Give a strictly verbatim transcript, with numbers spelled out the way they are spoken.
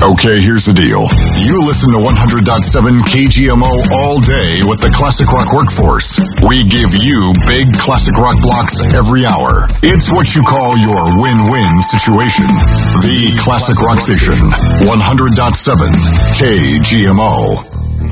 Okay, here's the deal. You listen to one hundred point seven K G M O all day with the Classic Rock Workforce. We give you big classic rock blocks every hour. It's what you call your win-win situation. The Classic Rock Station, one hundred point seven K G M O.